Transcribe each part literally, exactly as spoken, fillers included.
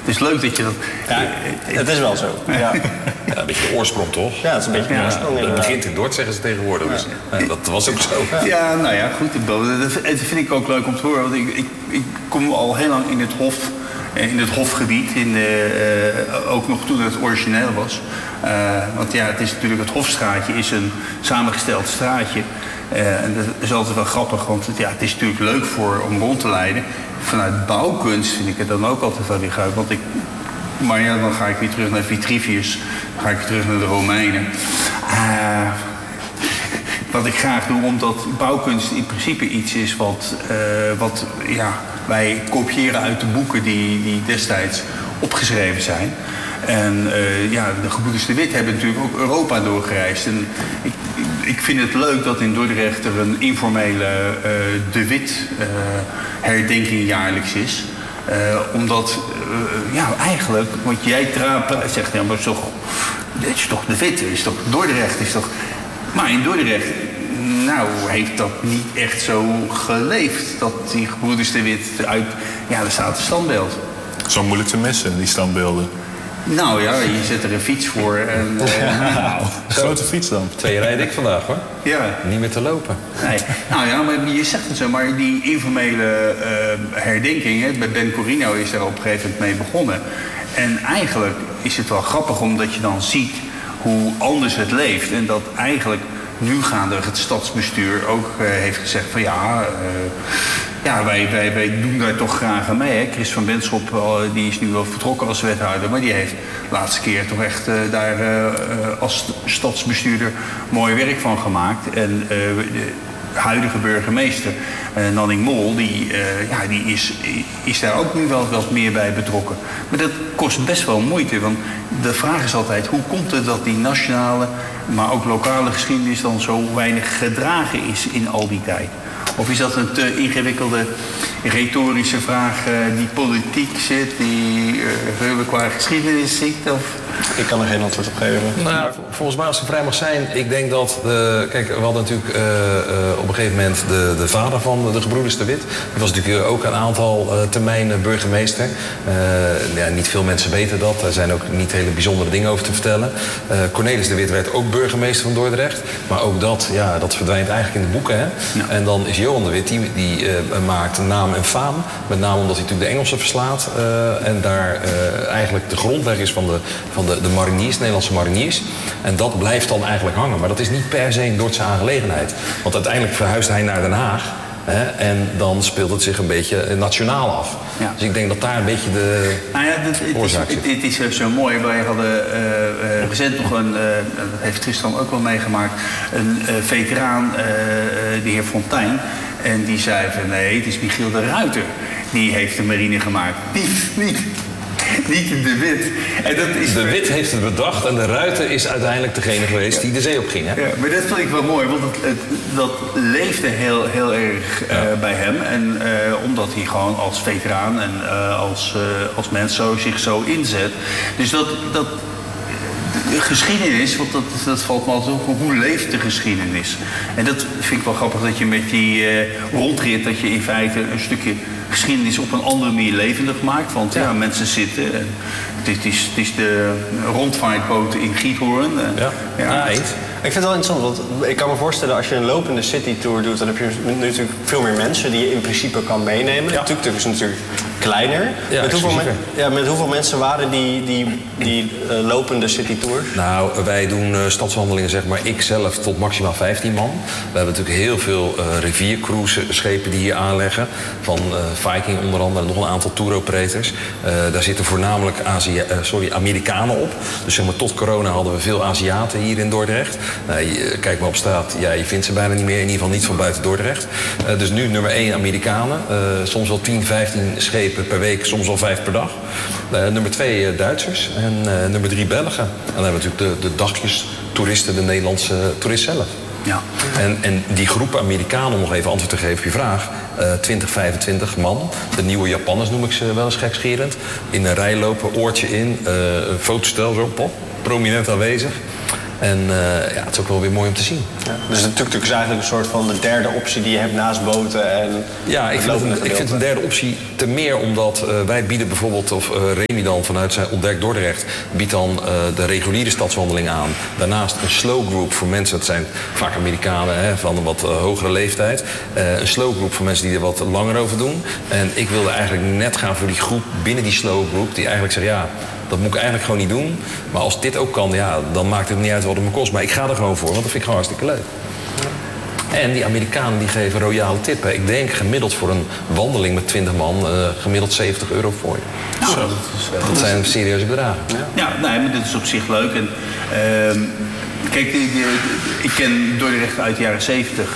het is leuk dat je dat... Ja, het is wel zo. Ja. Ja, een beetje de oorsprong, toch? Ja, het is een beetje de oorsprong. Ja, het begint in Dort, zeggen ze tegenwoordig. Dus, ja, dat was ook zo. Ja, ja nou ja, goed. Dat vind ik ook leuk om te horen. Want ik, ik, ik kom al heel lang in het hof... in het hofgebied, in de, uh, ook nog toen het origineel was. Uh, want ja, het is natuurlijk, het Hofstraatje is een samengesteld straatje. Uh, en dat is altijd wel grappig, want het, ja, het is natuurlijk leuk voor, om rond te leiden. Vanuit bouwkunst vind ik het dan ook altijd wel weer leuk. Want ik, maar ja, dan ga ik weer terug naar Vitruvius. Dan ga ik weer terug naar de Romeinen. Uh, wat ik graag doe, omdat bouwkunst in principe iets is wat, uh, wat ja, wij kopiëren uit de boeken die, die destijds opgeschreven zijn. En uh, ja, de gebroeders de Wit hebben natuurlijk ook Europa doorgereisd. En ik, ik vind het leuk dat in Dordrecht er een informele uh, de Wit uh, herdenking jaarlijks is. Uh, omdat, uh, ja, eigenlijk, want jij traap, zegt, ja, maar het is toch, dit is toch de Wit, het is toch Dordrecht, is toch... Maar in Dordrecht, nou, heeft dat niet echt zo geleefd, dat die gebroeders de Wit uit, ja, er staat een standbeeld. Zo moeilijk te missen, die standbeelden. Nou ja, je zet er een fiets voor en... Uh, nou, een grote fiets dan. Twee rijd ik vandaag, hoor. Ja. Niet meer te lopen. Nee. Nou ja, maar je zegt het zo, maar die informele uh, herdenking, hè, bij Ben Corino is daar op een gegeven moment mee begonnen. En eigenlijk is het wel grappig, omdat je dan ziet hoe anders het leeft. En dat eigenlijk nu gaande het stadsbestuur ook uh, heeft gezegd van ja... Uh, Ja, wij, wij, wij doen daar toch graag aan mee. Hè. Chris van Benschop uh, die is nu wel vertrokken als wethouder... maar die heeft de laatste keer toch echt uh, daar uh, als stadsbestuurder mooi werk van gemaakt. En uh, de huidige burgemeester, uh, Nanning Mol, die, uh, ja, die is, is daar ook nu wel wat meer bij betrokken. Maar dat kost best wel moeite, want de vraag is altijd... hoe komt het dat die nationale, maar ook lokale geschiedenis... dan zo weinig gedragen is in al die tijd? Of is dat een te ingewikkelde retorische vraag uh, die politiek zit, die uh, qua geschiedenis zit? Of? Ik kan er geen antwoord op geven. Nou, volgens mij, als ik vrij mag zijn, ik denk dat... De, kijk, we hadden natuurlijk uh, uh, op een gegeven moment de, de vader van de gebroeders de Wit. Die was natuurlijk ook een aantal uh, termijnen burgemeester. Uh, ja, niet veel mensen weten dat. Er zijn ook niet hele bijzondere dingen over te vertellen. Uh, Cornelis de Wit werd ook burgemeester van Dordrecht. Maar ook dat, ja, dat verdwijnt eigenlijk in de boeken. Hè? Ja. En dan is Johan de Wit, die, die uh, maakt naam en faam. Met name omdat hij natuurlijk de Engelsen verslaat. Uh, en daar uh, eigenlijk de grondleg is van de, van de, de mariniers, de Nederlandse mariniers. En dat blijft dan eigenlijk hangen. Maar dat is niet per se een Dordtse aangelegenheid. Want uiteindelijk verhuist hij naar Den Haag. Hè, en dan speelt het zich een beetje nationaal af. Ja. Dus ik denk dat daar een beetje de nou ja, dit, het oorzaak zit. Dit is zo mooi. Wij hadden uh, uh, recent nog een, uh, dat heeft Tristan ook wel meegemaakt, een uh, veteraan, uh, de heer Fontijn. En die zei van nee, het is Michiel de Ruiter. Die heeft de marine gemaakt. Niet, niet. Niet de Wit. En dat is de Wit heeft het bedacht en de Ruiter is uiteindelijk degene geweest ja. die de zee op ging. Hè? Ja, maar dat vond ik wel mooi, want het, het, dat leefde heel, heel erg uh, ja. bij hem. En uh, omdat hij gewoon als veteraan en uh, als, uh, als mens zo, zich zo inzet. Dus dat... dat de geschiedenis, want dat, dat valt me altijd op, hoe leeft de geschiedenis? En dat vind ik wel grappig dat je met die uh, rondrit, dat je in feite een stukje geschiedenis op een andere manier levendig maakt. Want ja, ja mensen zitten. En het, is, het, is, het is de rondvaartboot in Giethoorn. En, ja, ja. ja eens. Ik vind het wel interessant, want ik kan me voorstellen als je een lopende citytour doet, dan heb je natuurlijk veel meer mensen die je in principe kan meenemen. Ja. De tuk-tuk is natuurlijk kleiner. Ja, met, hoeveel men, ja, met hoeveel mensen waren die, die, die uh, lopende citytour? Nou, wij doen uh, stadswandelingen, zeg maar, ik zelf tot maximaal vijftien man. We hebben natuurlijk heel veel uh, riviercruiseschepen die hier aanleggen. Van uh, Viking onder andere, nog een aantal tour operators. Uh, daar zitten voornamelijk Azië, uh, sorry, Amerikanen op. Dus zeg maar, tot corona hadden we veel Aziaten hier in Dordrecht. Nou, je, kijk maar op straat, ja, je vindt ze bijna niet meer, in ieder geval niet van buiten Dordrecht. Uh, dus nu nummer één Amerikanen, uh, soms wel tien, vijftien schepen per week, soms wel vijf per dag. Uh, nummer twee uh, Duitsers en uh, nummer drie Belgen. En dan hebben we natuurlijk de, de dagjes toeristen, de Nederlandse toerist zelf. Ja. En, en die groepen Amerikanen, om nog even antwoord te geven op je vraag, uh, twintig, vijfentwintig man. De nieuwe Japanners noem ik ze wel eens gekscherend. In een rij lopen, oortje in, uh, een fotostel zo, pop, prominent aanwezig. En uh, ja, het is ook wel weer mooi om te zien. Ja. Dus de tuk-tuk is eigenlijk een soort van de derde optie die je hebt naast boten en ja, ik vind, het, ik vind een derde optie te meer omdat uh, wij bieden bijvoorbeeld, of uh, Remy dan vanuit zijn Ontdek Dordrecht biedt dan uh, de reguliere stadswandeling aan. Daarnaast een slow group voor mensen, dat zijn vaak Amerikanen hè, van een wat uh, hogere leeftijd. Uh, een slow group voor mensen die er wat langer over doen. En ik wilde eigenlijk net gaan voor die groep binnen die slow group die eigenlijk zegt ja, dat moet ik eigenlijk gewoon niet doen. Maar als dit ook kan, ja, dan maakt het niet uit wat het me kost. Maar ik ga er gewoon voor, want dat vind ik gewoon hartstikke leuk. En die Amerikanen die geven royale tip. Hè. Ik denk gemiddeld voor een wandeling met twintig man uh, gemiddeld zeventig euro voor je. Nou, dat, is, uh, dat zijn serieuze bedragen. Ja, ja nee, maar dit is op zich leuk. En, uh, kijk, die, die, ik ken Dordrecht uit de jaren zeventig.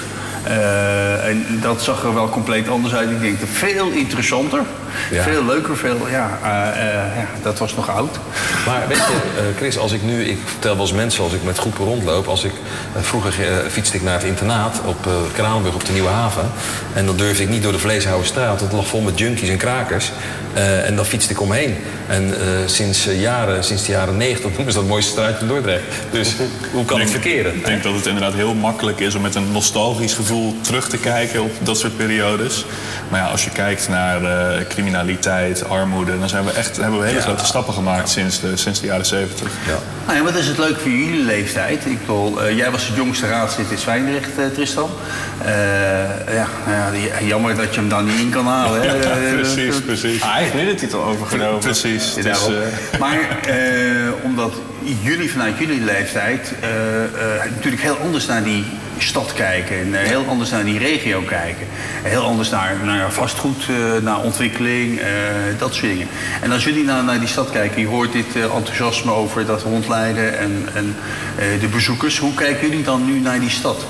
Uh, en dat zag er wel compleet anders uit. Ik denk dat veel interessanter, ja. veel leuker, veel, ja, uh, uh, ja, dat was nog oud. Maar weet je, uh, Chris, als ik nu, ik vertel wel eens mensen als ik met groepen rondloop, als ik, uh, vroeger uh, fietste ik naar het internaat op uh, Kranenburg op de Nieuwe Haven. En dan durfde ik niet door de Vleeshouwerstraat, het lag vol met junkies en krakers. Uh, en dan fietste ik omheen. En uh, sinds uh, jaren, sinds de jaren negentig noemen ze dat mooiste straatje van Dordrecht. Dus hoe kan denk, het verkeren? Ik denk dat het inderdaad heel makkelijk is om met een nostalgisch gevoel terug te kijken op dat soort periodes. Maar ja, als je kijkt naar uh, criminaliteit, armoede, dan zijn we echt, hebben we hele ja. grote stappen gemaakt sinds de, sinds de jaren zeventig. Ja. Nou ja, wat is het leuk voor jullie leeftijd? Ik bedoel, uh, jij was het jongste raadslid in Zwijndrecht, uh, Tristan. Uh, ja, nou ja, jammer dat je hem dan niet in kan halen. Hè? Ja, precies, precies. Ah, hij heeft nu de titel overgenomen. Precies. Het is, uh... Maar uh, omdat jullie vanuit jullie leeftijd uh, uh, natuurlijk heel anders naar die stad kijken. En uh, heel anders naar die regio kijken. Heel anders naar, naar vastgoed, uh, naar ontwikkeling, uh, dat soort dingen. En als jullie naar, naar die stad kijken, je hoort dit uh, enthousiasme over dat rondleiden en, en uh, de bezoekers. Hoe kijken jullie dan nu naar die stad?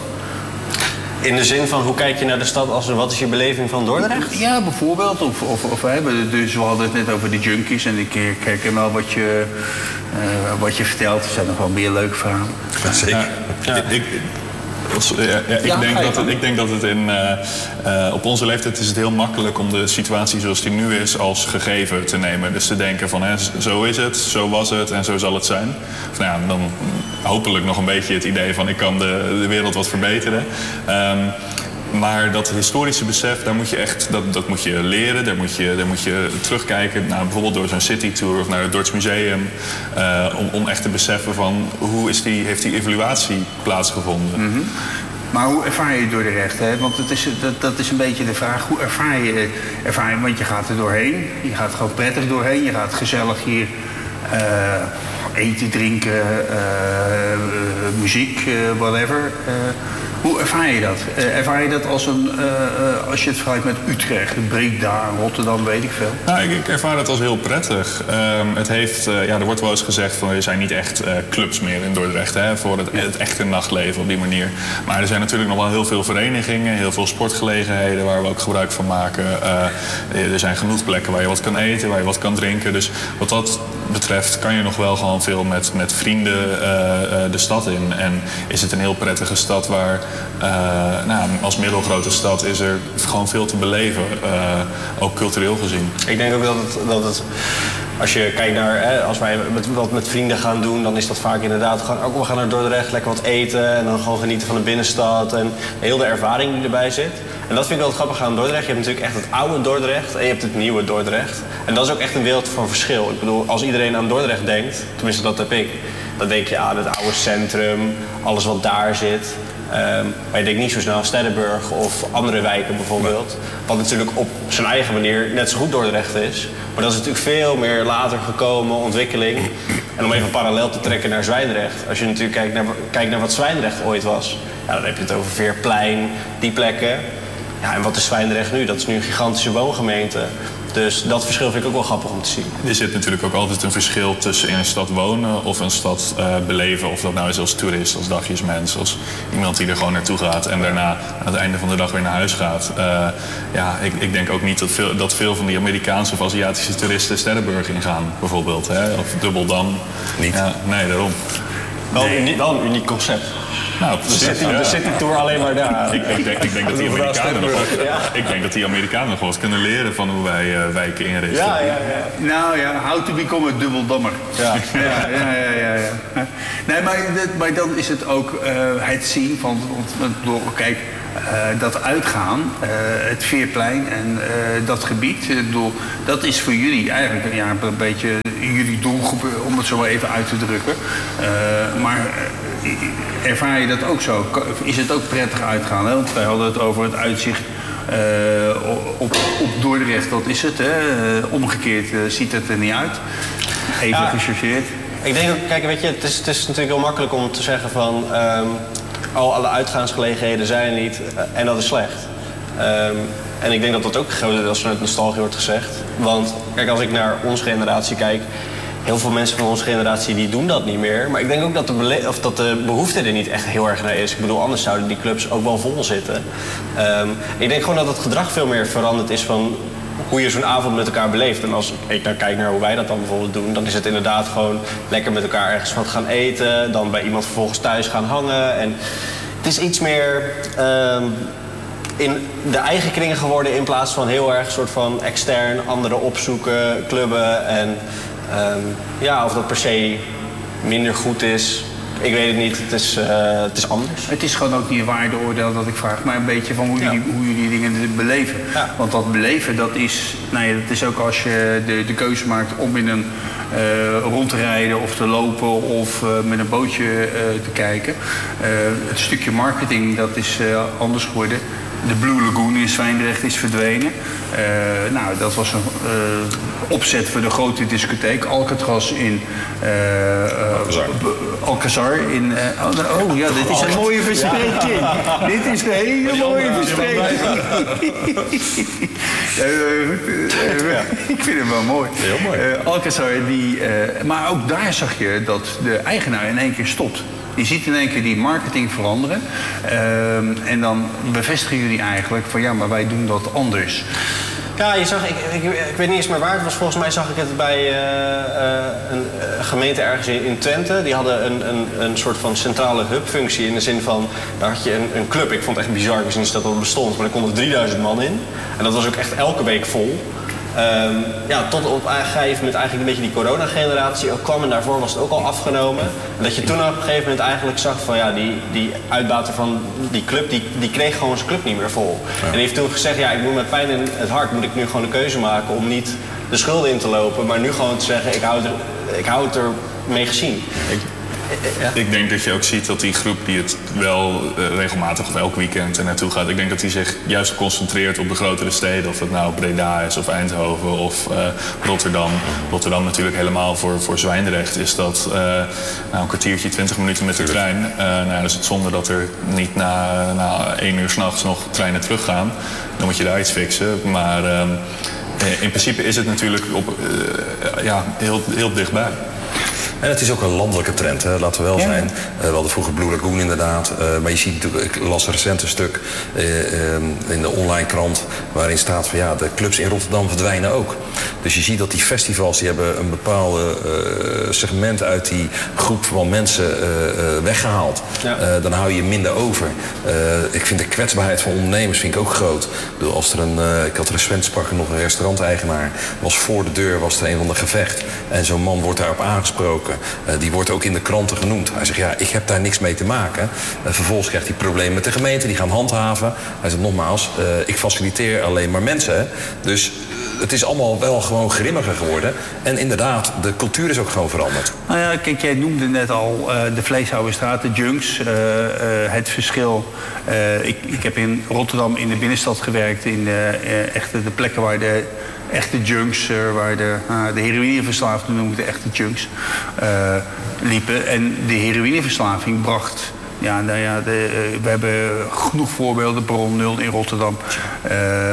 In de zin van, hoe kijk je naar de stad als wat is je beleving van Dordrecht? Ja, bijvoorbeeld. Of, of, of we hebben, dus we hadden het net over de junkies. En ik kijk wel wat je, uh, wat je vertelt. Er zijn nog wel meer leuke verhalen. Ja, zeker. Ja, ja. Ik, Ja, ja, ik, ja, denk dat het, ik denk dat het in, uh, uh, op onze leeftijd is het heel makkelijk om de situatie zoals die nu is als gegeven te nemen. Dus te denken van hè, zo is het, zo was het en zo zal het zijn. Of, nou ja, dan hopelijk nog een beetje het idee van ik kan de, de wereld wat verbeteren. Um, Maar dat historische besef, daar moet je echt, dat, dat moet je leren. Daar moet je, daar moet je terugkijken, nou, bijvoorbeeld door zo'n citytour of naar het Dords Museum. Uh, om, om echt te beseffen van hoe is die, heeft die evaluatie plaatsgevonden. Mm-hmm. Maar hoe ervaar je Dordrecht? Hè? Want het is, dat, dat is een beetje de vraag. Hoe ervaar je, ervaar je? Want je gaat er doorheen. Je gaat gewoon prettig doorheen. Je gaat gezellig hier uh, eten, drinken, uh, uh, muziek, uh, whatever. Uh, Hoe ervaar je dat? Uh, ervaar je dat als, een, uh, uh, als je het vergelijkt met Utrecht, Breda, Rotterdam, weet ik veel? Nou, ik, ik ervaar het als heel prettig. Um, het heeft, uh, ja, er wordt wel eens gezegd van er zijn niet echt uh, clubs meer in Dordrecht hè, voor het, het echte nachtleven op die manier. Maar er zijn natuurlijk nog wel heel veel verenigingen, heel veel sportgelegenheden waar we ook gebruik van maken. Uh, er zijn genoeg plekken waar je wat kan eten, waar je wat kan drinken. Dus wat dat betreft kan je nog wel gewoon veel met, met vrienden uh, uh, de stad in. En is het een heel prettige stad waar Uh, nou, als middelgrote stad is er gewoon veel te beleven, uh, ook cultureel gezien. Ik denk ook dat het, dat het als je kijkt naar, hè, als wij met, wat met vrienden gaan doen, dan is dat vaak inderdaad gewoon, ook we gaan naar Dordrecht, lekker wat eten en dan gewoon genieten van de binnenstad en heel de ervaring die erbij zit. En dat vind ik wel grappig aan Dordrecht. Je hebt natuurlijk echt het oude Dordrecht en je hebt het nieuwe Dordrecht. En dat is ook echt een wereld van verschil. Ik bedoel, als iedereen aan Dordrecht denkt, tenminste dat heb ik, dan denk je aan het oude centrum, alles wat daar zit. Um, maar je denkt niet zo snel aan Sterrenburg of andere wijken bijvoorbeeld. Wat natuurlijk op zijn eigen manier net zo goed Dordrecht is. Maar dat is natuurlijk veel meer later gekomen, ontwikkeling. En om even parallel te trekken naar Zwijndrecht. Als je natuurlijk kijkt naar, kijkt naar wat Zwijndrecht ooit was. Ja, dan heb je het over Veerplein, die plekken. Ja, en wat is Zwijndrecht nu? Dat is nu een gigantische woongemeente. Dus dat verschil vind ik ook wel grappig om te zien. Er zit natuurlijk ook altijd een verschil tussen in een stad wonen of een stad uh, beleven. Of dat nou is als toerist, als dagjesmens, als iemand die er gewoon naartoe gaat en daarna aan het einde van de dag weer naar huis gaat. Uh, ja, ik, ik denk ook niet dat veel, dat veel van die Amerikaanse of Aziatische toeristen Sterrenburg ingaan, bijvoorbeeld. Hè? Of Dubbeldam. Niet. Ja, nee, daarom. Wel, nee. Een, wel een uniek concept. Nou, De precies. City, Ja. de City Tour alleen maar daar. Ik, ik, denk, ik, denk dat die Amerikanen nog wat, ik denk dat die Amerikanen nog wel wat kunnen leren van hoe wij uh, wijken inrichten. Ja, ja, ja. Nou ja, how to become a dubbeldammer. Ja. Ja, ja, ja, ja, ja. Nee, maar, dat, maar dan is het ook uh, het zien van, want, door, kijk, uh, dat uitgaan, uh, het Veerplein en uh, dat gebied, uh, bedoel, dat is voor jullie eigenlijk ja, een beetje jullie doelgroep, om het zo maar even uit te drukken. Uh, maar uh, ervaar je dat ook zo? Is het ook prettig uitgaan? Hè? Want wij hadden het over het uitzicht uh, op, op Dordrecht, dat is het. Hè? Uh, omgekeerd uh, ziet het er niet uit. Even Ja. gechargeerd. Ik denk ook, kijk, weet je, het is, het is natuurlijk heel makkelijk om te zeggen van... Um, oh, alle uitgaansgelegenheden zijn er niet uh, en dat is slecht. Um, en ik denk dat dat ook grotendeels vanuit nostalgie wordt gezegd. Want kijk, als ik naar onze generatie kijk... heel veel mensen van onze generatie die doen dat niet meer. Maar ik denk ook dat de, bele- of dat de behoefte er niet echt heel erg naar is. Ik bedoel, anders zouden die clubs ook wel vol zitten. Um, ik denk gewoon dat het gedrag veel meer veranderd is van... hoe je zo'n avond met elkaar beleeft. En als ik nou kijk naar hoe wij dat dan bijvoorbeeld doen... dan is het inderdaad gewoon lekker met elkaar ergens wat gaan eten... dan bij iemand vervolgens thuis gaan hangen. En het is iets meer um, in de eigen kringen geworden... in plaats van heel erg soort van extern anderen opzoeken, clubben. En um, ja, of dat per se minder goed is... Ik weet het niet, het is, uh, het is anders. Het is gewoon ook niet een waardeoordeel dat ik vraag, maar een beetje van hoe jullie, Ja. hoe jullie dingen beleven. Ja. Want dat beleven, dat is, nou ja, dat is ook als je de, de keuze maakt om in een uh, rond te rijden of te lopen of uh, met een bootje uh, te kijken. Uh, het stukje marketing, dat is uh, anders geworden. De Blue Lagoon in Zwijndrecht is verdwenen. Uh, nou, dat was een uh, opzet voor de grote discotheek. Alcatraz in... Uh, uh, Alcazar. Alcazar in... Uh, oh, oh ja, dit is een mooie verspreking. Dit is een hele mooie verspreking. uh, uh, ik vind hem wel mooi. Heel mooi. Uh, Alcazar, die... Uh, maar ook daar zag je dat de eigenaar in één keer stopt. Je ziet in één keer die marketing veranderen. Uh, en dan bevestigen jullie eigenlijk van ja, maar wij doen dat anders. Ja, je zag, ik, ik, ik weet niet eens meer waar het was. Volgens mij zag ik het bij uh, uh, een uh, gemeente ergens in, in Twente. Die hadden een, een, een soort van centrale hubfunctie in de zin van... daar had je een, een club, ik vond het echt bizar, ik wist niet dat dat bestond... maar er konden drieduizend man in. En dat was ook echt elke week vol. Um, ja, tot op een gegeven moment eigenlijk een beetje die coronageneratie ook kwam. En daarvoor was het ook al afgenomen. En dat je toen op een gegeven moment eigenlijk zag van ja, die, die uitbater van die club, die, die kreeg gewoon zijn club niet meer vol. Ja. En die heeft toen gezegd, ja, ik moet met pijn in het hart moet ik nu gewoon de keuze maken om niet de schulden in te lopen. Maar nu gewoon te zeggen, ik hou het er, ik hou het er mee gezien. Ik, ja. ik denk dat je ook ziet dat die groep die het wel uh, regelmatig of elk weekend er naartoe gaat... ik denk dat die zich juist concentreert op de grotere steden. Of het nou Breda is of Eindhoven of uh, Rotterdam. Rotterdam natuurlijk helemaal voor, voor Zwijndrecht is dat uh, nou, een kwartiertje, twintig minuten met de trein. Uh, nou, dan is het zonde dat er niet na, na één uur 's nachts nog treinen teruggaan. Dan moet je daar iets fixen. Maar uh, in principe is het natuurlijk op, uh, ja, heel, heel dichtbij. En het is ook een landelijke trend, hè? Laten we wel Ja. zijn. Uh, we hadden vroeger Blue Lagoon inderdaad. Uh, maar je ziet natuurlijk, ik las recent een stuk uh, um, in de online krant... waarin staat van ja, de clubs in Rotterdam verdwijnen ook. Dus je ziet dat die festivals, die hebben een bepaalde uh, segment uit die groep van mensen uh, uh, weggehaald. Ja. Uh, dan hou je minder over. Uh, ik vind de kwetsbaarheid van ondernemers vind ik ook groot. Ik bedoel, als er een, uh, ik had recent sprak nog een restauranteigenaar. Was voor de deur was er een van de gevecht. En zo'n man wordt daarop aangesproken. Uh, die wordt ook in de kranten genoemd. Hij zegt, ja, ik heb daar niks mee te maken. Uh, vervolgens krijgt hij problemen met de gemeente. Die gaan handhaven. Hij zegt nogmaals, uh, ik faciliteer alleen maar mensen. Hè. Dus uh, het is allemaal wel gewoon grimmiger geworden. En inderdaad, de cultuur is ook gewoon veranderd. Nou ja, kijk, jij noemde net al uh, de Vleeshouwerstraat, de junks. Uh, uh, het verschil. Uh, ik, ik heb in Rotterdam in de binnenstad gewerkt. In uh, uh, echt de plekken waar de... echte junks, uh, waar de, uh, de heroïneverslaafden noemen de echte junks, uh, liepen. En de heroïneverslaving bracht... Ja, nou ja, de, uh, we hebben genoeg voorbeelden, Bron nul in Rotterdam. Uh,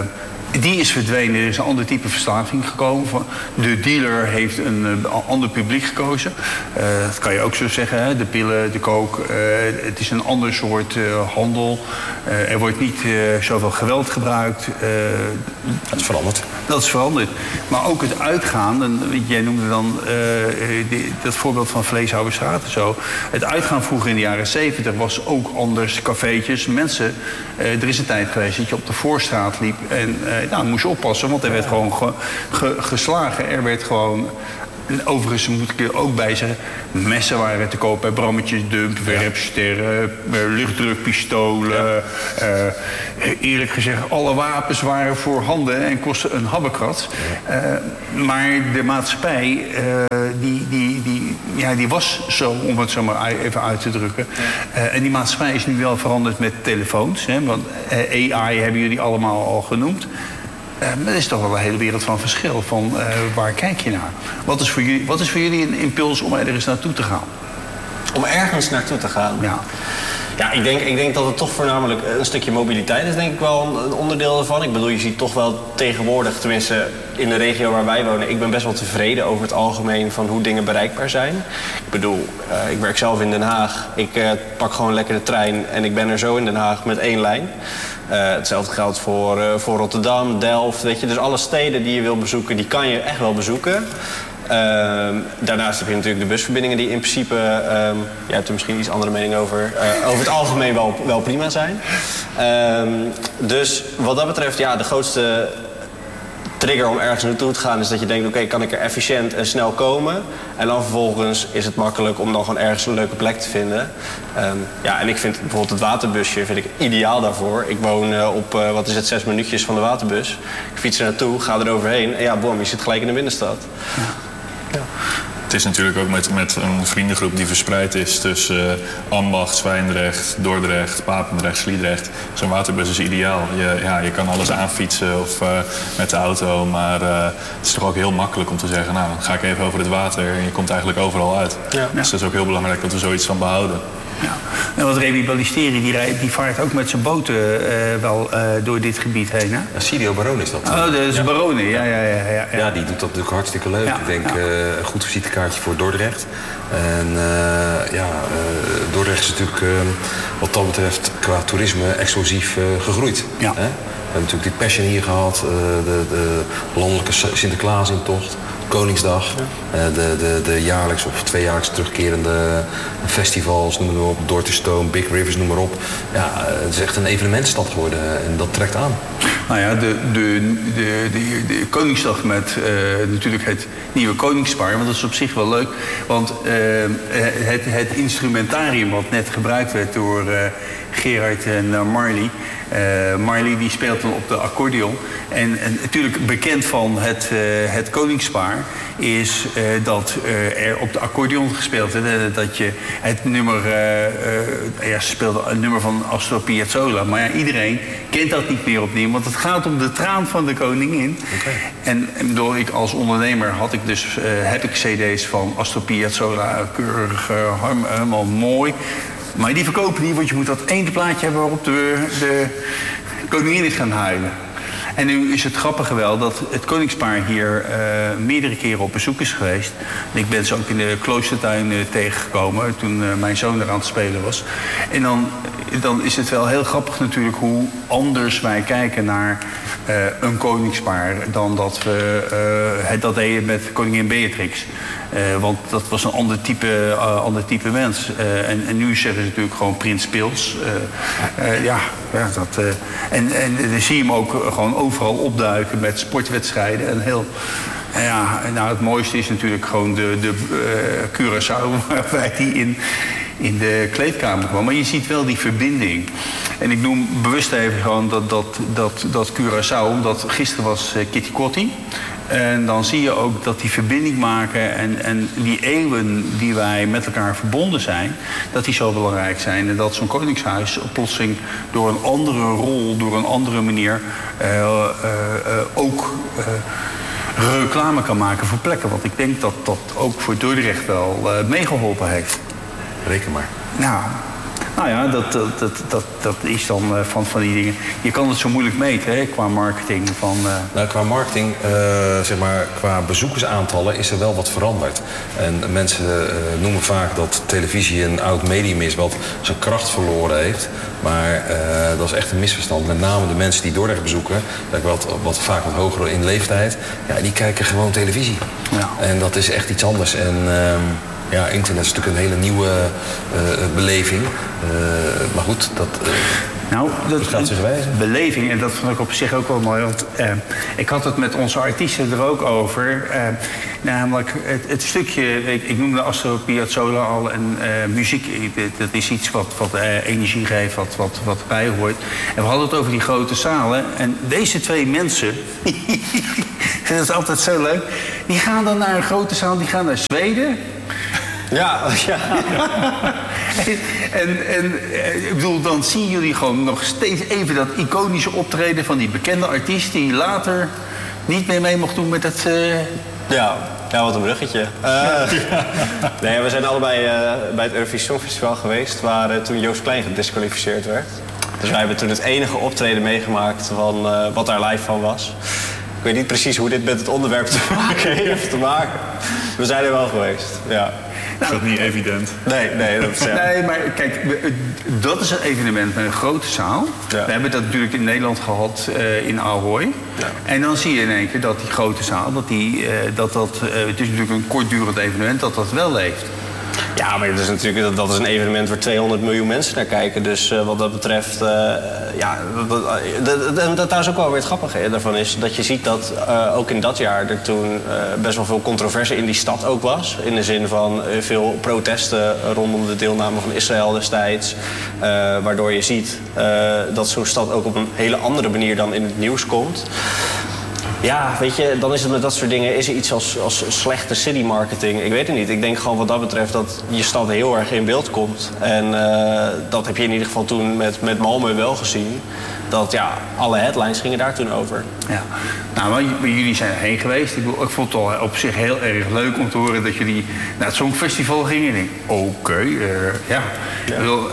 Die is verdwenen. Er is een ander type verslaving gekomen. De dealer heeft een uh, ander publiek gekozen. Uh, dat kan je ook zo zeggen. Hè? De pillen, de coke. Uh, het is een ander soort uh, handel. Uh, er wordt niet uh, zoveel geweld gebruikt. Uh, dat is veranderd. Dat is veranderd. Maar ook het uitgaan. En jij noemde dan uh, die, dat voorbeeld van Vleeshouwerstraat en zo. Het uitgaan vroeger in de jaren zeventig was ook anders. Cafeetjes, mensen. Uh, er is een tijd geweest dat je op de Voorstraat liep. En uh, nou, moest je oppassen, want er werd gewoon ge, ge, geslagen. Er werd gewoon... Overigens moet ik er ook bij zeggen, messen waren te koop bij Brammetjes Dump, werpsterren, luchtdrukpistolen. Ja. Uh, eerlijk gezegd, alle wapens waren voorhanden en kostten een habbekrats. Uh, maar de maatschappij, uh, die, die, die, ja, die was zo, om het zo maar even uit te drukken. Uh, en die maatschappij is nu wel veranderd met telefoons. Hè, want uh, A I hebben jullie allemaal al genoemd. Uh, dat is toch wel een hele wereld van verschil. Van uh, waar kijk je naar? Wat is voor jullie, wat is voor jullie een impuls om ergens naartoe te gaan? Om ergens naartoe te gaan? Ja. Ja, ik denk, ik denk dat het toch voornamelijk een stukje mobiliteit is, denk ik wel een onderdeel ervan. Ik bedoel, je ziet toch wel tegenwoordig, tenminste in de regio waar wij wonen, ik ben best wel tevreden over het algemeen van hoe dingen bereikbaar zijn. Ik bedoel, uh, ik werk zelf in Den Haag. Ik uh, pak gewoon lekker de trein en ik ben er zo in Den Haag met één lijn. Uh, hetzelfde geldt voor, uh, voor Rotterdam, Delft, weet je. Dus alle steden die je wil bezoeken, die kan je echt wel bezoeken. Uh, daarnaast heb je natuurlijk de busverbindingen die in principe, uh, jij hebt er misschien iets andere mening over, uh, over het algemeen wel, wel prima zijn. Uh, dus wat dat betreft, ja, de grootste trigger om ergens naartoe te gaan is dat je denkt, oké, okay, kan ik er efficiënt en snel komen? En dan vervolgens is het makkelijk om dan gewoon ergens een leuke plek te vinden. Um, ja, en ik vind bijvoorbeeld het waterbusje vind ik ideaal daarvoor. Ik woon uh, op, uh, wat is het, zes minuutjes van de waterbus. Ik fiets er naartoe, ga er overheen en ja, boom, je zit gelijk in de binnenstad. Ja. Ja. Het is natuurlijk ook met, met een vriendengroep die verspreid is tussen uh, Ambacht, Zwijndrecht, Dordrecht, Papendrecht, Sliedrecht. Zo'n waterbus is ideaal. Je, ja, je kan alles aanfietsen of uh, met de auto, maar uh, het is toch ook heel makkelijk om te zeggen, nou, dan ga ik even over het water en je komt eigenlijk overal uit. Ja. Dus dat is ook heel belangrijk dat we zoiets van behouden. Ja. En wat Remy Ballisteri, die, rijdt, die vaart ook met zijn boten uh, wel uh, door dit gebied heen, hè? Ja, Sirio Barone is dat. Oh, dat is ja. Barone, ja, ja, ja, ja, ja. Ja, die doet dat natuurlijk hartstikke leuk. Ja, ik denk, ja. uh, een goed visitekaartje voor Dordrecht. En uh, ja, uh, Dordrecht is natuurlijk uh, wat dat betreft qua toerisme explosief uh, gegroeid. Ja. Hè? We hebben natuurlijk die Passion hier gehad, uh, de, de landelijke Sinterklaasintocht. Koningsdag, ja. uh, de, de, de jaarlijks of tweejaarlijks terugkerende festivals, noem maar op, Door to Stone, Big Rivers, noem maar op. Ja, het is echt een evenementenstad geworden en dat trekt aan. Nou ja, de, de, de, de, de Koningsdag met uh, natuurlijk het nieuwe Koningspaar, want dat is op zich wel leuk. Want uh, het, het instrumentarium wat net gebruikt werd door uh, Gerard en uh, Marley. Uh, Marley die speelt dan op de accordeon. En, en natuurlijk bekend van het, uh, het Koningspaar is uh, dat uh, er op de accordeon gespeeld werd. Uh, dat je het nummer, uh, uh, ja, ze speelde een nummer van Astor Piazzolla. Maar ja, iedereen kent dat niet meer opnieuw, want het gaat om de traan van de koningin. Okay. En, en door ik als ondernemer had ik dus, uh, heb ik cd's van Astor Piazzolla, keurig, uh, helemaal mooi. Maar die verkopen niet, want je moet dat ene plaatje hebben waarop de, de koningin is gaan huilen. En nu is het grappige wel dat het koningspaar hier uh, meerdere keren op bezoek is geweest. En ik ben ze ook in de kloostertuin uh, tegengekomen toen uh, mijn zoon er aan het spelen was. En dan, dan is het wel heel grappig natuurlijk hoe anders wij kijken naar uh, een koningspaar dan dat we uh, het dat deden met koningin Beatrix. Uh, want dat was een ander type, uh, ander type mens. Uh, en, en nu zeggen ze natuurlijk gewoon Prins Pils. Uh, uh, ja, ja, dat, uh, en, en dan zie je hem ook gewoon overal opduiken met sportwedstrijden. En heel, uh, ja, nou, het mooiste is natuurlijk gewoon de, de uh, Curaçao, waarbij die in, in de kleedkamer kwam. Maar je ziet wel die verbinding. En ik noem bewust even gewoon dat, dat, dat, dat Curaçao, omdat gisteren was uh, Kitty Kotti. En dan zie je ook dat die verbinding maken en, en die eeuwen die wij met elkaar verbonden zijn, dat die zo belangrijk zijn. En dat zo'n koningshuis plotseling door een andere rol, door een andere manier uh, uh, uh, ook uh, reclame kan maken voor plekken. Want ik denk dat dat ook voor Dordrecht wel uh, meegeholpen heeft. Reken maar. Nou, Nou ja, dat, dat, dat, dat, dat is dan uh, van, van die dingen. Je kan het zo moeilijk meten, hè, qua marketing. Van, uh... Nou, qua marketing, uh, zeg maar, qua bezoekersaantallen is er wel wat veranderd. En mensen uh, noemen vaak dat televisie een oud medium is wat zijn kracht verloren heeft. Maar uh, dat is echt een misverstand. Met name de mensen die Dordrecht bezoeken, dat wat, wat vaak wat hoger in leeftijd, ja, die kijken gewoon televisie. Ja. En dat is echt iets anders. En uh, ja, internet is natuurlijk een hele nieuwe uh, beleving. Uh, maar goed, dat, uh, nou, dat, dat gaat zich wijzen. Beleving, en dat vond ik op zich ook wel mooi. Want uh, ik had het met onze artiesten er ook over. Uh, namelijk het, het stukje, ik, ik noemde Astor Piazzolla al. En uh, muziek, dat is iets wat, wat uh, energie geeft, wat, wat, wat bij hoort. En we hadden het over die grote zalen. En deze twee mensen, dat is altijd zo leuk. Die gaan dan naar een grote zaal, die gaan naar Zweden. Ja, ja. en, en ik bedoel, dan zien jullie gewoon nog steeds even dat iconische optreden van die bekende artiest die later niet meer mee mocht doen met het... Uh... Ja, ja, wat een bruggetje. Uh, nee, we zijn allebei uh, bij het Eurovisie Songfestival geweest, waar uh, toen Joost Klein gedisqualificeerd werd. Dus wij hebben toen het enige optreden meegemaakt van uh, wat daar live van was. Ik weet niet precies hoe dit met het onderwerp te maken heeft te maken. We zijn er wel geweest, ja. Nou, is dat niet evident? Nee, nee, dat is, ja. nee, maar kijk, dat is een evenement met een grote zaal. Ja. We hebben dat natuurlijk in Nederland gehad uh, in Ahoy. Ja. En dan zie je in één keer dat die grote zaal, dat die, uh, dat, dat, uh, het is natuurlijk een kortdurend evenement, dat dat wel leeft. Ja, maar het is natuurlijk, dat, dat is een evenement waar tweehonderd miljoen mensen naar kijken. Dus uh, wat dat betreft, uh, ja, dat, dat daar is ook wel weer het grappige daarvan is. Dat je ziet dat uh, ook in dat jaar er toen uh, best wel veel controverse in die stad ook was. In de zin van uh, veel protesten rondom de deelname van Israël destijds. Uh, waardoor je ziet uh, dat zo'n stad ook op een hele andere manier dan in het nieuws komt. Ja, weet je, dan is het met dat soort dingen, is er iets als, als slechte city marketing? Ik weet het niet. Ik denk gewoon wat dat betreft dat je stad heel erg in beeld komt. En uh, dat heb je in ieder geval toen met, met Malmö wel gezien. Dat ja, alle headlines gingen daar toen over. Ja, nou, maar jullie zijn erheen geweest. Ik, ik vond het al op zich heel erg leuk om te horen dat jullie naar het Songfestival gingen. Ik denk, oké, okay, uh, ja. ja. Ik bedoel, uh,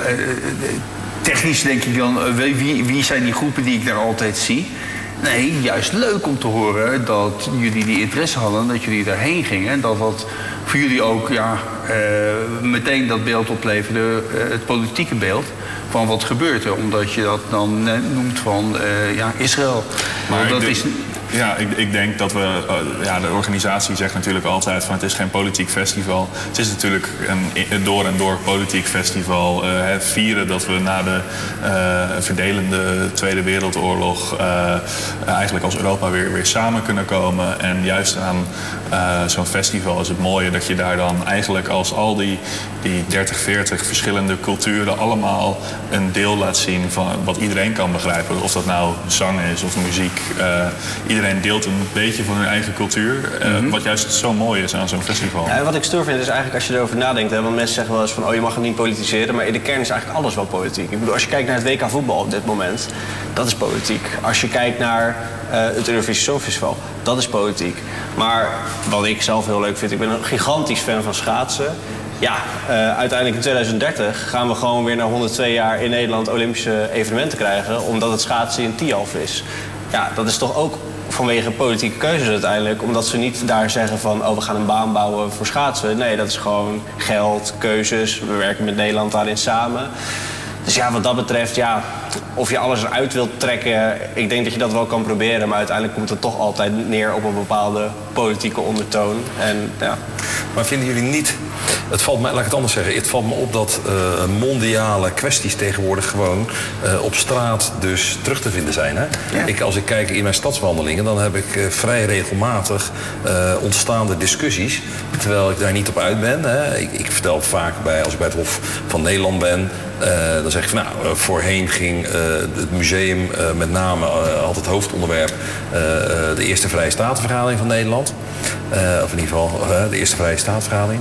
technisch denk ik dan, uh, wie, wie zijn die groepen die ik daar altijd zie? Nee, juist leuk om te horen dat jullie die interesse hadden, dat jullie daarheen gingen. En dat dat voor jullie ook ja, uh, meteen dat beeld opleverde, uh, het politieke beeld van wat gebeurt er. Omdat je dat dan uh, noemt van uh, ja, Israël. Maar dat de, is... Ja, ik, ik denk dat we... Uh, ja, de organisatie zegt natuurlijk altijd van het is geen politiek festival. Het is natuurlijk een, een door en door politiek festival. Uh, het vieren dat we na de uh, verdelende Tweede Wereldoorlog uh, eigenlijk als Europa weer, weer samen kunnen komen. En juist aan uh, zo'n festival is het mooie dat je daar dan eigenlijk als al die, die dertig, veertig verschillende culturen allemaal een deel laat zien van wat iedereen kan begrijpen. Of dat nou zang is of muziek. Uh, Iedereen deelt een beetje van hun eigen cultuur. Uh, mm-hmm. Wat juist zo mooi is aan zo'n festival. Ja, wat ik stoer vind is eigenlijk als je erover nadenkt. Hè, want mensen zeggen wel eens van oh je mag het niet politiseren. Maar in de kern is eigenlijk alles wel politiek. Ik bedoel, als je kijkt naar het W K voetbal op dit moment. Dat is politiek. Als je kijkt naar uh, het Eurovisie Songfestival. Dat is politiek. Maar wat ik zelf heel leuk vind. Ik ben een gigantisch fan van schaatsen. Ja, uh, uiteindelijk in tweeduizend dertig gaan we gewoon weer na honderdtwee jaar in Nederland Olympische evenementen krijgen. Omdat het schaatsen in Tialf is. Ja, dat is toch ook vanwege politieke keuzes uiteindelijk. Omdat ze niet daar zeggen van oh we gaan een baan bouwen voor schaatsen. Nee, dat is gewoon geld, keuzes. We werken met Nederland daarin samen. Dus ja, wat dat betreft, ja, of je alles eruit wilt trekken, ik denk dat je dat wel kan proberen. Maar uiteindelijk komt het toch altijd neer op een bepaalde politieke ondertoon. En, ja. Maar vinden jullie niet, het valt me, laat ik het anders zeggen, het valt me op dat uh, mondiale kwesties tegenwoordig gewoon uh, op straat dus terug te vinden zijn. Hè? Ja. Ik, als ik kijk in mijn stadswandelingen, dan heb ik uh, vrij regelmatig uh, ontstaande discussies. Terwijl ik daar niet op uit ben. Hè? Ik, ik vertel het vaak bij, als ik bij het Hof van Nederland ben. Uh, dan zeg ik van nou, uh, voorheen ging uh, het museum uh, met name uh, had het hoofdonderwerp uh, de Eerste Vrije Statenvergadering van Nederland. Uh, of in ieder geval uh, de Eerste Vrije Statenvergadering.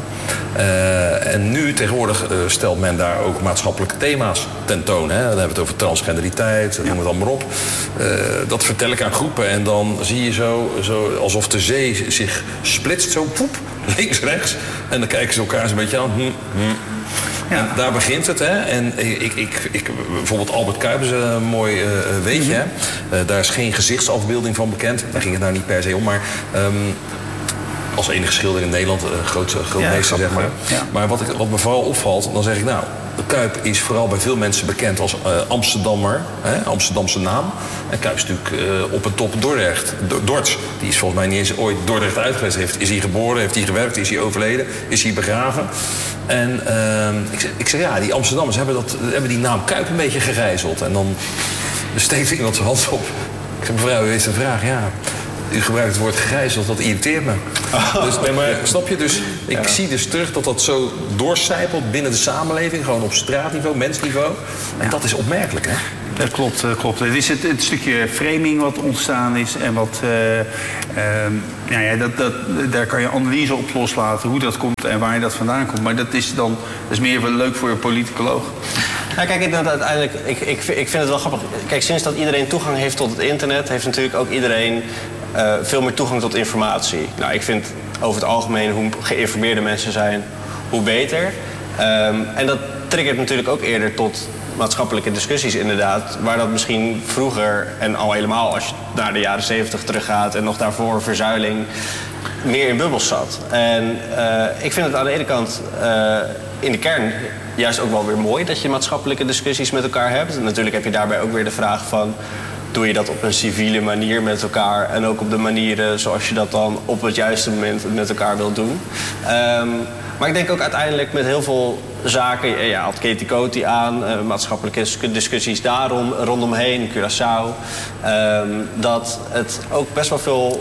Uh, en nu tegenwoordig uh, stelt men daar ook maatschappelijke thema's tentoon. Hè? Dan hebben we het over transgenderiteit, noem het allemaal op. Uh, dat vertel ik aan groepen en dan zie je zo, zo alsof de zee zich splitst, zo poep, links, rechts. En dan kijken ze elkaar eens een beetje aan. Hm, hm. Ja. En daar begint het, hè. En ik, ik, ik, bijvoorbeeld Albert Kuip is een mooi uh, weetje, mm-hmm. hè. Uh, daar is geen gezichtsafbeelding van bekend. Daar ging het nou niet per se om, maar... Um, als enige schilder in Nederland, uh, groot, groot ja, meester, zeg maar. Ja. Maar wat, ik, wat me vooral opvalt, dan zeg ik nou... De Kuip is vooral bij veel mensen bekend als uh, Amsterdammer, hè, Amsterdamse naam. En Kuip is natuurlijk uh, op een top Dordrecht. Dordt, die is volgens mij niet eens ooit Dordrecht uit geweest. Heeft, is hij geboren, heeft hij gewerkt, is hij overleden, is hij begraven. En uh, ik, ik zeg ja, die Amsterdammers hebben, dat, hebben die naam Kuip een beetje gegijzeld. En dan steekt iemand zijn hand op. Ik zeg mevrouw, u heeft een vraag, ja... U gebruikt het woord gegijzeld, dat irriteert me. Oh, dus, nee, maar snap je? Dus ik ja. zie dus terug dat dat zo doorcijpelt binnen de samenleving. Gewoon op straatniveau, mensniveau. En ja. dat is opmerkelijk, hè? Dat klopt, dat klopt. Het is het, het stukje framing wat ontstaan is en wat... Uh, uh, nou ja, dat, dat, daar kan je analyse op loslaten, hoe dat komt en waar dat vandaan komt. Maar dat is dan dat is meer wel leuk voor een politicoloog. Ja, kijk, ik denk dat uiteindelijk, ik, ik, ik vind het wel grappig. Kijk, sinds dat iedereen toegang heeft tot het internet, heeft natuurlijk ook iedereen uh, veel meer toegang tot informatie. Nou, ik vind over het algemeen hoe geïnformeerde mensen zijn, hoe beter. Um, en dat triggert natuurlijk ook eerder tot maatschappelijke discussies inderdaad, waar dat misschien vroeger, en al helemaal als je naar de jaren zeventig teruggaat en nog daarvoor verzuiling, meer in bubbels zat. En uh, ik vind het aan de ene kant uh, in de kern juist ook wel weer mooi dat je maatschappelijke discussies met elkaar hebt. En natuurlijk heb je daarbij ook weer de vraag van, doe je dat op een civiele manier met elkaar en ook op de manieren zoals je dat dan op het juiste moment met elkaar wilt doen. Um, maar ik denk ook uiteindelijk met heel veel zaken, ja, had Katie Coty aan, uh, maatschappelijke discussies daarom, rondomheen, Curaçao, um, dat het ook best wel veel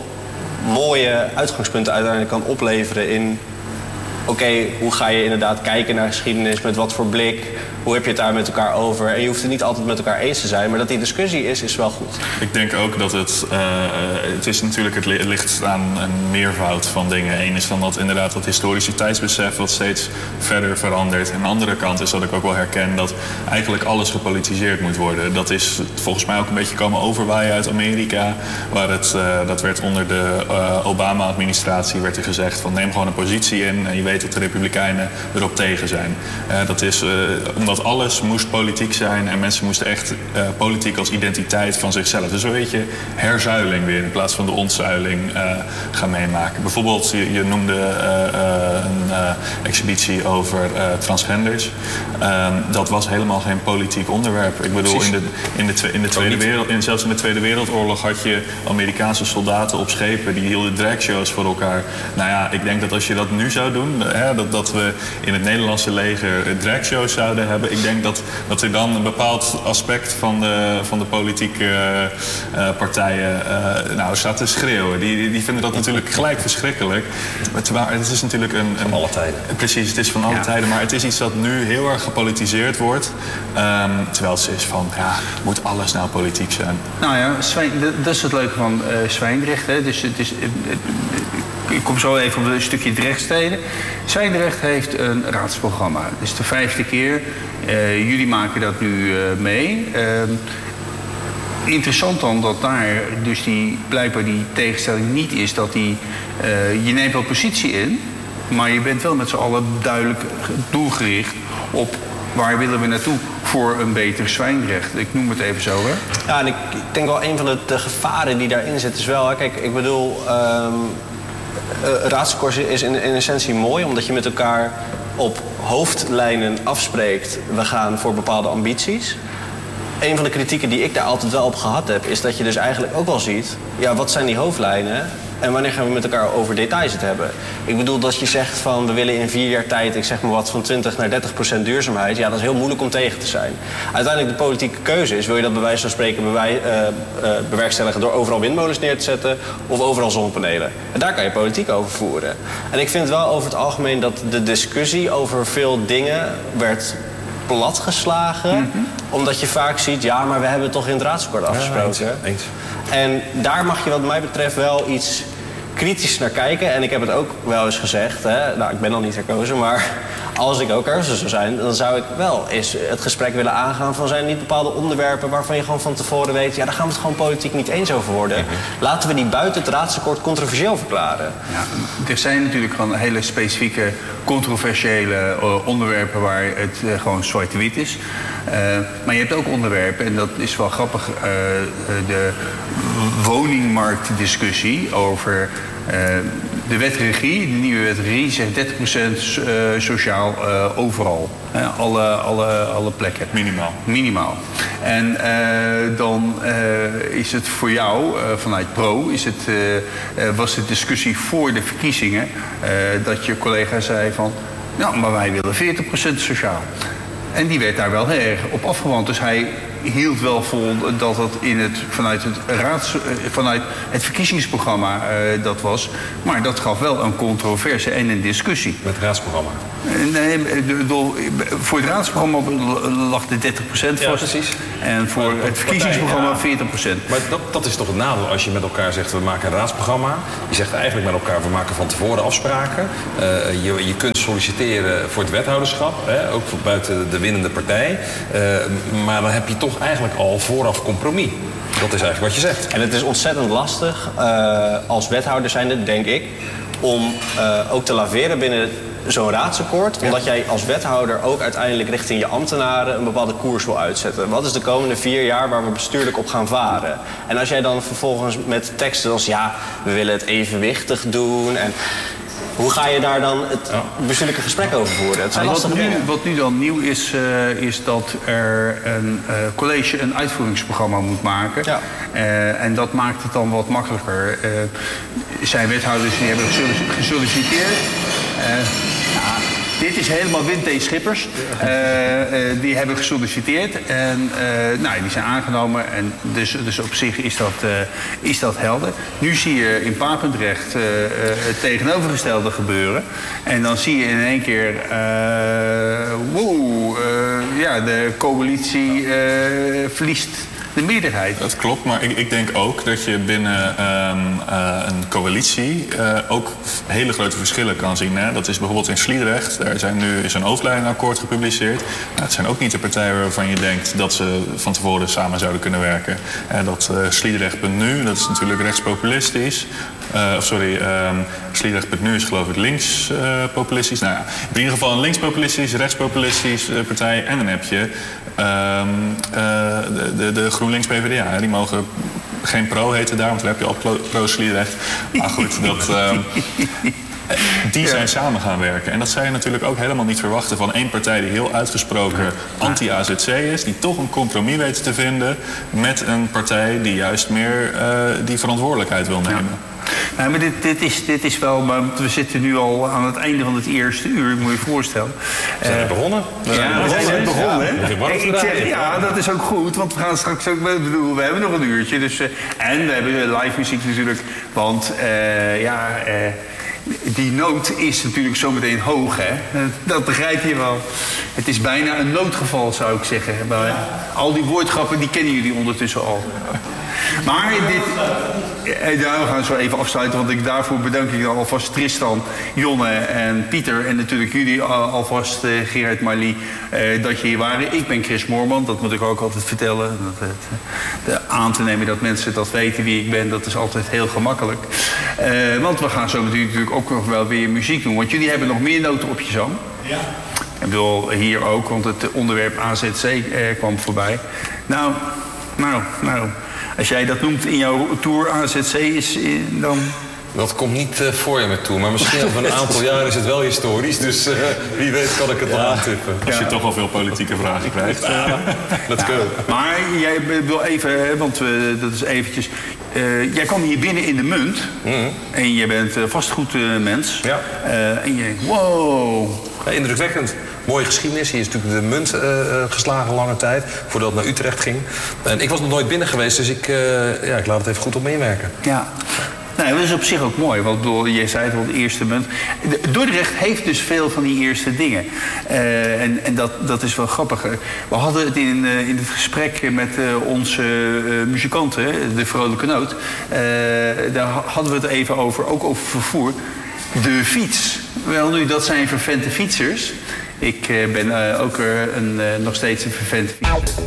mooie uitgangspunten uiteindelijk kan opleveren in... Oké, okay, hoe ga je inderdaad kijken naar geschiedenis, met wat voor blik, hoe heb je het daar met elkaar over? En je hoeft het niet altijd met elkaar eens te zijn, maar dat die discussie is, is wel goed. Ik denk ook dat het, uh, het is natuurlijk, het ligt aan een meervoud van dingen. Eén is van dat inderdaad dat historische tijdsbesef wat steeds verder verandert. En de andere kant is dat ik ook wel herken dat eigenlijk alles gepolitiseerd moet worden. Dat is volgens mij ook een beetje komen overwaaien uit Amerika, waar het, uh, dat werd onder de uh, Obama-administratie werd er gezegd van neem gewoon een positie in en je weet dat de Republikeinen erop tegen zijn. Uh, dat is uh, omdat alles moest politiek zijn en mensen moesten echt uh, politiek als identiteit van zichzelf. Dus een beetje herzuiling weer in plaats van de ontzuiling uh, gaan meemaken. Bijvoorbeeld, je, je noemde uh, uh, een uh, exhibitie over uh, transgenders. Uh, dat was helemaal geen politiek onderwerp. Ik bedoel, in de, in, de twe, in de tweede wereld, in, zelfs in de Tweede Wereldoorlog had je Amerikaanse soldaten op schepen die hielden dragshows voor elkaar. Nou ja, ik denk dat als je dat nu zou doen, hè, dat, dat we in het Nederlandse leger dragshows zouden hebben. Ik denk dat, dat er dan een bepaald aspect van de, van de politieke uh, partijen uh, nou, staat te schreeuwen. Die, die, die vinden dat natuurlijk gelijk verschrikkelijk. Terwijl het is natuurlijk een, een... Van alle tijden. Precies, het is van alle ja. tijden. Maar het is iets dat nu heel erg gepolitiseerd wordt. Um, terwijl het is van, ja, moet alles nou politiek zijn? Nou ja, Zwijn, dat is het leuke van uh, Zwijndrecht. Hè. Dus het is... Het, het, ik kom zo even op een stukje Drechtsteden. Zwijndrecht heeft een raadsprogramma. Het is de vijfde keer. Uh, jullie maken dat nu uh, mee. Uh, interessant dan dat daar dus die, blijkbaar die tegenstelling niet is dat die... Uh, je neemt wel positie in, maar je bent wel met z'n allen duidelijk doelgericht op... Waar willen we naartoe voor een beter Zwijndrecht? Ik noem het even zo, hè? Ja, en ik, ik denk wel een van de, de gevaren die daarin zit is wel... Hè, kijk, ik bedoel... Um, uh, raadsakkoord is in, in essentie mooi, omdat je met elkaar op hoofdlijnen afspreekt... we gaan voor bepaalde ambities. Een van de kritieken die ik daar altijd wel op gehad heb... is dat je dus eigenlijk ook wel ziet... ja, wat zijn die hoofdlijnen... En wanneer gaan we met elkaar over details het hebben? Ik bedoel dat je zegt van we willen in vier jaar tijd, ik zeg maar wat, van twintig naar dertig procent duurzaamheid. Ja, dat is heel moeilijk om tegen te zijn. Uiteindelijk de politieke keuze is, wil je dat bij wijze van spreken bewij, uh, uh, bewerkstelligen door overal windmolens neer te zetten of overal zonnepanelen. En daar kan je politiek over voeren. En ik vind wel over het algemeen dat de discussie over veel dingen werd platgeslagen. Mm-hmm. Omdat je vaak ziet, ja, maar we hebben het toch in het raadsakkoord afgesproken. Ja, eens. En daar mag je wat mij betreft wel iets kritisch naar kijken. En ik heb het ook wel eens gezegd, hè, nou, ik ben al niet herkozen, maar als ik ook er zou zijn, dan zou ik wel eens het gesprek willen aangaan van zijn er niet bepaalde onderwerpen waarvan je gewoon van tevoren weet, ja, daar gaan we het gewoon politiek niet eens over worden. Mm-hmm. Laten we die buiten het raadsakkoord controversieel verklaren. Ja, er zijn natuurlijk gewoon hele specifieke controversiële uh, onderwerpen waar het uh, gewoon zwart-wit is. Uh, maar je hebt ook onderwerpen, en dat is wel grappig, uh, de woningmarktdiscussie over uh, de wet regie. De nieuwe wet regie zegt dertig procent uh, sociaal uh, overal. Uh, alle, alle, alle plekken. Minimaal. Minimaal. En uh, dan uh, is het voor jou, uh, vanuit Pro, is het, uh, uh, was de discussie voor de verkiezingen uh, dat je collega zei van, nou, maar wij willen veertig procent sociaal. En die werd daar wel heel erg op afgewand. Dus hij hield wel vol dat dat in het, vanuit, het raads, vanuit het verkiezingsprogramma uh, dat was. Maar dat gaf wel een controverse en een discussie. Met het raadsprogramma? Nee, de, de, voor het raadsprogramma lag de dertig procent vast. Ja, precies. En voor maar het verkiezingsprogramma ja. veertig procent. Maar dat, dat is toch het nadeel als je met elkaar zegt, we maken een raadsprogramma. Je zegt eigenlijk met elkaar, we maken van tevoren afspraken. Uh, je, je kunt solliciteren voor het wethouderschap, hè, ook voor buiten de winnende partij. Uh, maar dan heb je toch eigenlijk al vooraf compromis. Dat is eigenlijk wat je zegt. En het is ontzettend lastig uh, als wethouder zijnde, denk ik, om uh, ook te laveren binnen zo'n raadsakkoord. Ja. Omdat jij als wethouder ook uiteindelijk richting je ambtenaren een bepaalde koers wil uitzetten. Wat is de komende vier jaar waar we bestuurlijk op gaan varen? En als jij dan vervolgens met teksten als ja, we willen het evenwichtig doen en hoe ga je daar dan het bestuurlijke gesprek over voeren? Het zijn lastige wat, nu, dingen. wat nu dan nieuw is, uh, is dat er een uh, college een uitvoeringsprogramma moet maken. Ja. Uh, en dat maakt het dan wat makkelijker. Uh, zijn wethouders die hebben gesolliciteerd. Uh, ja, dit is helemaal Win T. Schippers. Uh, uh, die hebben gesolliciteerd en uh, nou, die zijn aangenomen. En dus, dus op zich is dat, uh, is dat helder. Nu zie je in Papendrecht uh, uh, het tegenovergestelde gebeuren. En dan zie je in één keer, uh, wow, uh, ja, de coalitie uh, verliest de meerderheid. Dat klopt, maar ik, ik denk ook dat je binnen um, uh, een coalitie uh, ook hele grote verschillen kan zien. Hè? Dat is bijvoorbeeld in Sliedrecht, daar zijn nu, is een hoofdlijnenakkoord gepubliceerd. Nou, het zijn ook niet de partijen waarvan je denkt dat ze van tevoren samen zouden kunnen werken. Uh, dat uh, Sliedrecht.nu, dat is natuurlijk rechtspopulistisch. Uh, of sorry, um, Sliedrecht.nu is geloof ik linkspopulistisch. Uh, nou ja, in ieder geval een linkspopulistisch, rechtspopulistisch uh, partij. En dan heb je um, uh, de, de, de GroenLinks P V D A. Die mogen geen pro heten daar, want dan heb je al pro Sliedrecht. Maar goed, dat, um, die zijn samen gaan werken. En dat zou je natuurlijk ook helemaal niet verwachten van één partij die heel uitgesproken anti-A Z C is. Die toch een compromis weet te vinden met een partij die juist meer uh, die verantwoordelijkheid wil nemen. Ja. Nou, maar dit, dit, is, dit is wel, maar we zitten nu al aan het einde van het eerste uur, moet je je voorstellen. We zijn uh, begonnen. Ja, ja, we zijn net begonnen. Ja, hè? Ik, ik zeg, ja, dat is ook goed, want we gaan straks ook, ik bedoel, we hebben nog een uurtje. Dus, uh, en we hebben live muziek natuurlijk, want uh, ja... Uh, die nood is natuurlijk zometeen hoog, hè? Dat begrijp je wel. Het is bijna een noodgeval, zou ik zeggen. Maar al die woordgrappen, die kennen jullie ondertussen al. Maar dit... Ja, we gaan zo even afsluiten, want ik, daarvoor bedank ik dan alvast Tristan, Jonne en Pieter. En natuurlijk jullie alvast, uh, Gerard, Marlie, uh, dat je hier waren. Ik ben Chris Moorman, dat moet ik ook altijd vertellen. Dat, het, de, aan te nemen dat mensen dat weten wie ik ben, dat is altijd heel gemakkelijk. Uh, want we gaan zo natuurlijk ook nog wel weer muziek doen. Want jullie hebben nog meer noten op je zang. Ja. Ik bedoel, hier ook, want het onderwerp A Z C uh, kwam voorbij. Nou, nou, nou... Als jij dat noemt in jouw tour A Z C is, dan... Dat komt niet uh, voor je met toe, maar misschien over een aantal jaar is het wel historisch. Dus uh, wie weet kan ik het wel ja. aantippen. Als je ja. toch wel veel politieke vragen krijgt. Ja, dat ja. kan. Maar jij wil even, want we, dat is eventjes... Uh, jij kwam hier binnen in de Munt. Mm-hmm. En je bent uh, vastgoedmens. Uh, ja. Uh, en je wow... Ja, indrukwekkend. Mooie geschiedenis. Hier is natuurlijk de Munt uh, geslagen lange tijd, voordat het naar Utrecht ging. En ik was nog nooit binnen geweest, dus ik, uh, ja, ik laat het even goed op me inwerken. Ja. Nou, dat is op zich ook mooi, want bedoel, je zei het al, de eerste munt. Dordrecht heeft dus veel van die eerste dingen. Uh, en en dat, dat is wel grappig. We hadden het in, uh, in het gesprek met uh, onze uh, muzikanten, de Vrolijke Noot. Uh, daar hadden we het even over, ook over vervoer. De fiets. Wel nu, dat zijn vervente fietsers. Ik ben ook een, nog steeds een vervent